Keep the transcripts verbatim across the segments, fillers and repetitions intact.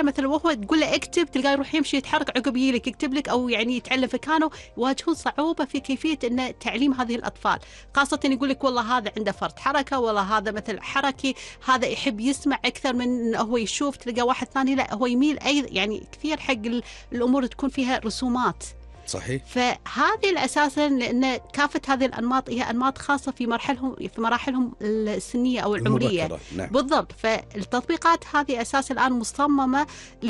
مثلا وهو تقول له اكتب تلقاه يروح يمشي يتحرك عقب يجيلك يكتب لك أو يعني يتعلم في كانوا، يواجهون صعوبة في كيفية أن تعليم هذه الأطفال، خاصة يقول لك والله هذا عنده فرط حركة، والله هذا مثل حركي، هذا يحب يسمع أكثر من أنه هو يشوف، تلقى واحد ثاني لا هو يميل أيضا يعني كثير حق الأمور تكون فيها رسومات. صحيح. فهذه الأساسا لأن كافة هذه الأنماط هي أنماط خاصة في مراحلهم في مراحلهم السنية أو العمرية. نعم. بالضبط. فالتطبيقات هذه أساس الآن مصممة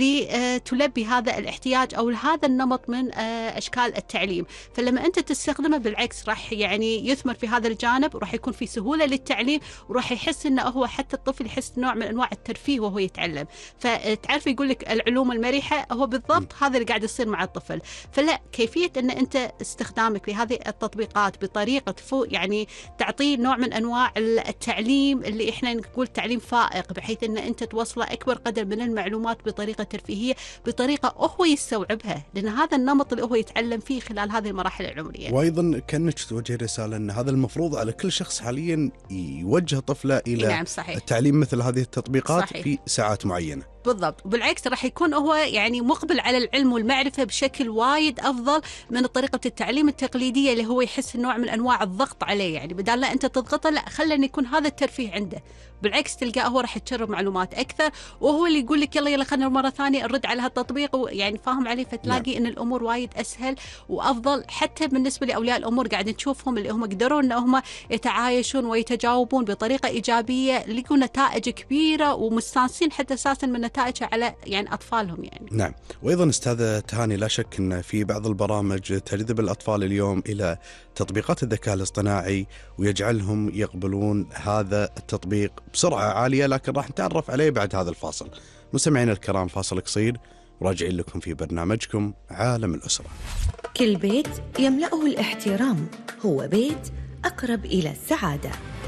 لتلبي هذا الاحتياج أو هذا النمط من أشكال التعليم. فلما أنت تستخدمه بالعكس راح يعني يثمر في هذا الجانب، وراح يكون في سهولة للتعليم، وراح يحس إنه هو حتى الطفل يحس نوع من أنواع الترفيه وهو يتعلم. فتعرف يقول لك العلوم المرحة، هو بالضبط م. هذا اللي قاعد يصير مع الطفل. فلا كيف كيفية أن أنت استخدامك لهذه التطبيقات بطريقة يعني تعطيه نوع من أنواع التعليم اللي إحنا نقول تعليم فائق، بحيث أن أنت توصله أكبر قدر من المعلومات بطريقة ترفيهية، بطريقة هو يستوعبها، لأن هذا النمط اللي هو يتعلم فيه خلال هذه المراحل العمرية. وأيضا كأنك توجه رسالة أن هذا المفروض على كل شخص حاليا يوجه طفله إلى نعم صحيح. التعليم مثل هذه التطبيقات صحيح. في ساعات معينة. بالضبط. بالعكس راح يكون هو يعني مقبل على العلم والمعرفة بشكل وايد أفضل من طريقة التعليم التقليدية اللي هو يحس نوع من أنواع الضغط عليه، يعني بدال لا أنت تضغطه لا خلنا يكون هذا الترفيه عنده. بالعكس تلقاه هو راح يتشرب معلومات أكثر، وهو اللي يقول لك يلا يلا خلنا مرة ثانية نرد على هالتطبيق، ويعني فاهم عليه. فتلاقي نعم. إن الأمور وايد أسهل وأفضل حتى بالنسبة لأولياء الأمور، قاعد نشوفهم اللي هم قدروا إن هم يتعايشون ويتجاوبون بطريقة إيجابية، لقوا نتائج كبيرة ومستانسين حتى أساسا من نتائجها على يعني أطفالهم يعني. نعم. وأيضا أستاذة تهاني، لا شك أن في بعض البرامج تجذب الأطفال اليوم إلى تطبيقات الذكاء الاصطناعي ويجعلهم يقبلون هذا التطبيق بسرعة عالية، لكن راح نتعرف عليه بعد هذا الفاصل. مستمعينا الكرام، فاصل قصير وراجعين لكم في برنامجكم عالم الأسرة. كل بيت يملأه الاحترام هو بيت أقرب إلى السعادة.